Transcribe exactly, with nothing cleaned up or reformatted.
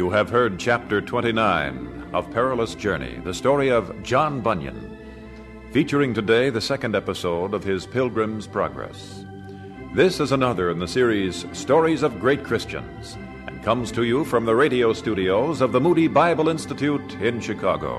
You have heard Chapter twenty-nine of Perilous Journey, the story of John Bunyan, featuring today the second episode of his Pilgrim's Progress. This is another in the series Stories of Great Christians, and comes to you from the radio studios of the Moody Bible Institute in Chicago.